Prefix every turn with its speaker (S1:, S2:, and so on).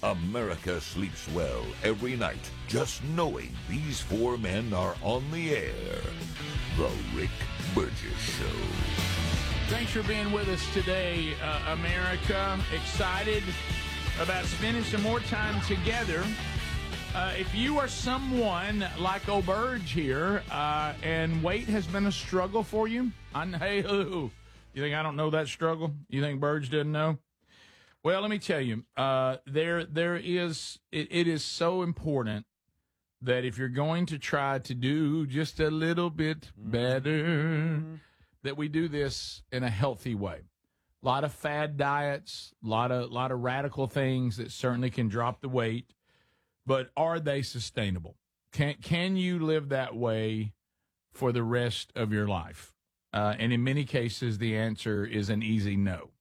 S1: America sleeps well every night just knowing these four men are on the air. The Rick Burgess Show.
S2: Thanks for being with us today, America. Excited about spending some more time together. If you are someone like old Burge here, and weight has been a struggle for you, hey, you think I don't know that struggle? You think Burge didn't know? Well, let me tell you, it is so important that if you're going to try to do just a little bit better, that we do this in a healthy way. A lot of fad diets, a lot of radical things that certainly can drop the weight, but are they sustainable? Can you live that way for the rest of your life? And in many cases, the answer is an easy no.